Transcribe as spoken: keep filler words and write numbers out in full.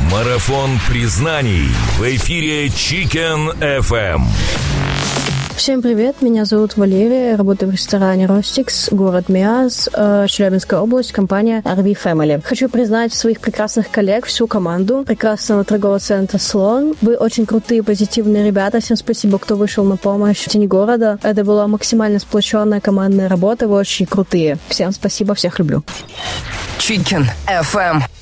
Марафон признаний в эфире Chicken эф эм. Всем привет, меня зовут Валерия, я работаю в ресторане Ростикс, город Миас, Челябинская область, компания ар ви Family. Хочу признать своих прекрасных коллег, всю команду прекрасного торгового центра Слон. Вы очень крутые, позитивные ребята. Всем спасибо, кто вышел на помощь в тени города. Это была максимально сплоченная командная работа, вы очень крутые. Всем спасибо, всех люблю. Chicken эф эм.